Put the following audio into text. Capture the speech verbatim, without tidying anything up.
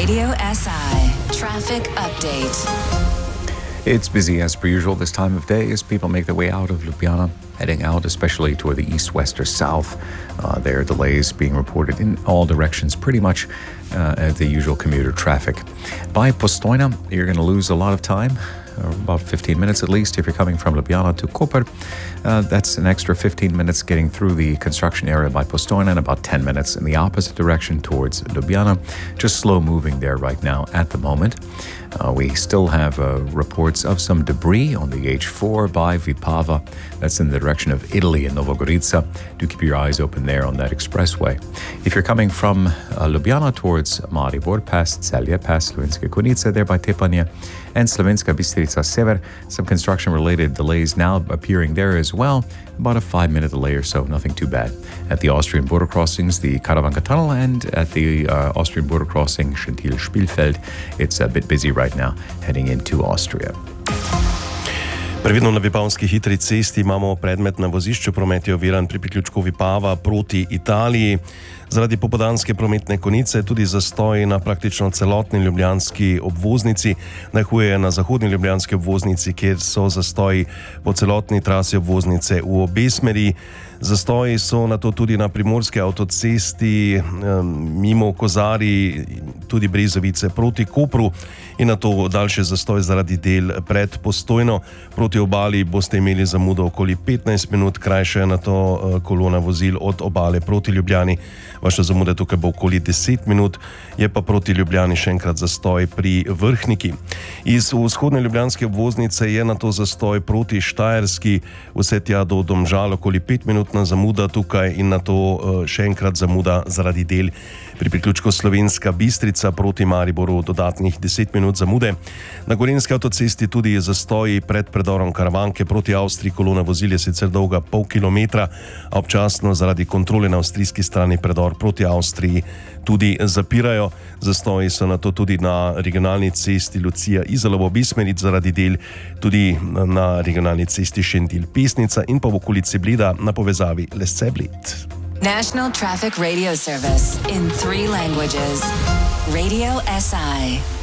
Radio S I Traffic Update. It's busy as per usual this time of day as people make their way out of Ljubljana, heading out especially toward the east, west, or south. Uh, there are delays being reported in all directions, pretty much uh, at the usual commuter traffic. By Postojna, you're going to lose a lot of time, or about fifteen minutes at least, if you're coming from Ljubljana to Koper. Uh, that's an extra fifteen minutes getting through the construction area by Postojna, and about ten minutes in the opposite direction towards Ljubljana. Just slow moving there right now at the moment. Uh, we still have uh, reports of some debris on the H four by Vipava. That's in the direction of Italy and Novogorica. Do keep your eyes open there on that expressway. If you're coming from uh, Ljubljana towards Maribor, past Celje, past Slovenska Konjica, there by Tepanje, and Slovenska Bistrica Sever, some construction-related delays now appearing there as well. About a five-minute delay or so, nothing too bad. At the Austrian border crossings, the Karavanka Tunnel, and at the uh, Austrian border crossing, Schentil-Spielfeld, it's a bit busy right now, heading into Austria. Previdno na Vipavski hitri cesti imamo predmet na vozišču, promet je oviran pri priključku Vipava proti Italiji. Zaradi popoldanske prometne konice tudi zastoj na praktično celotni ljubljanski obvoznici, najhuje na zahodni ljubljanski obvoznici, kjer so zastoji po celotni trasi obvoznice v obe smeri. Zastoji so na to tudi na primorski avtocesti mimo Kozari, tudi Brezovice proti Kopru, in na to daljši zastoj zaradi del pred Postojno. Proti obali boste imeli zamudo okoli petnajst minut, krajša je na to kolona vozil od obale proti Ljubljani. Vaša zamuda tukaj bo okoli deset minut, je pa proti Ljubljani še enkrat zastoj pri Vrhniki. Iz vzhodne ljubljanske obvoznice je na to zastoj proti Štajerski, vse tja do Domžal okoli pet minut na zamuda tukaj, in na to še enkrat zamuda zaradi del pri priključku Slovenska Bistrica proti Mariboru, dodatnih deset minut zamude. Na Gorenjski avtocesti tudi zastoji pred predorom Karavanke proti Avstriji, kolona vozil je sicer dolga pol kilometra, a občasno zaradi kontrole na avstrijski strani predor proti Avstriji tudi zapirajo. Zastoji so na to tudi na regionalni cesti Lucija-Izolovo-Bismeric zaradi del, tudi na regionalni cesti Šentil-Pesnica in pa v okolici Bleda na povezavi Lesce-Bled. National Traffic Radio Service in three languages. Radio S I.